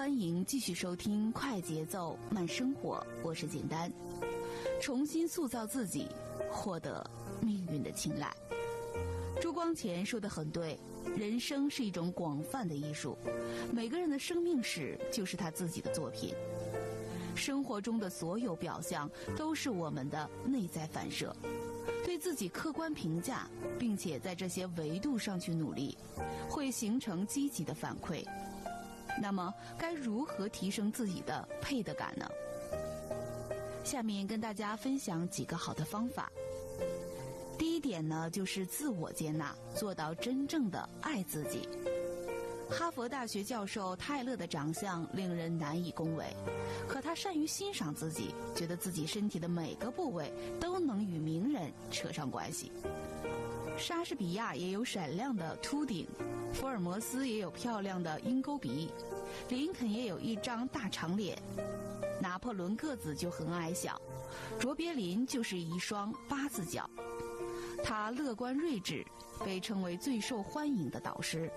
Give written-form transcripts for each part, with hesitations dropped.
欢迎继续收听快节奏慢生活，我是简单。重新塑造自己，获得命运的青睐。朱光潜说得很对，人生是一种广泛的艺术，每个人的生命史就是他自己的作品。生活中的所有表象都是我们的内在反射，对自己客观评价，并且在这些维度上去努力，会形成积极的反馈。那么该如何提升自己的配得感呢？下面跟大家分享几个好的方法。第一点呢，就是自我接纳，做到真正的爱自己。哈佛大学教授泰勒的长相令人难以恭维，可他善于欣赏自己，觉得自己身体的每个部位都能与名人扯上关系。莎士比亚也有闪亮的秃顶，福尔摩斯也有漂亮的鹰钩鼻，林肯也有一张大长脸，拿破仑个子就很矮小，卓别林就是一双八字脚。他乐观睿智，被称为最受欢迎的导师。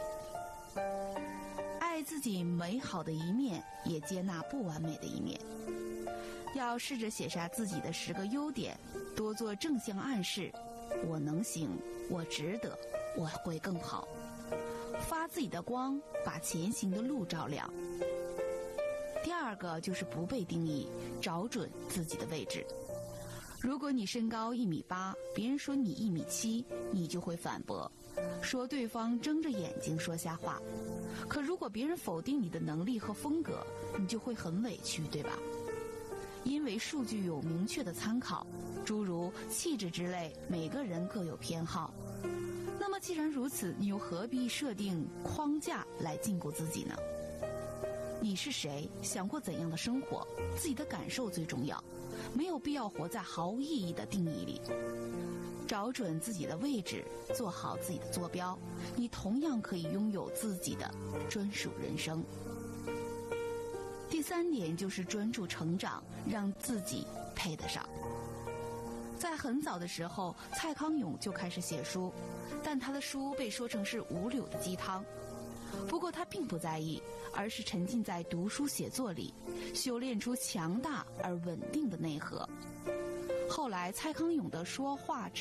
爱自己美好的一面，也接纳不完美的一面。要试着写下自己的10个优点，多做正向暗示，我能行，我值得，我会更好。发自己的光，把前行的路照亮。第二个就是不被定义，找准自己的位置。如果你身高1.8米，别人说你1.7米，你就会反驳，说对方睁着眼睛说瞎话。可如果别人否定你的能力和风格，你就会很委屈，对吧？因为数据有明确的参考，诸如气质之类，每个人各有偏好。那么既然如此，你又何必设定框架来禁锢自己呢？你是谁，想过怎样的生活，自己的感受最重要，没有必要活在毫无意义的定义里。找准自己的位置，做好自己的坐标，你同样可以拥有自己的专属人生。第3点就是专注成长，让自己配得上。在很早的时候，蔡康永就开始写书，但他的书被说成是五柳的鸡汤。不过他并不在意，而是沉浸在读书写作里，修炼出强大而稳定的内核。后来蔡康永的说话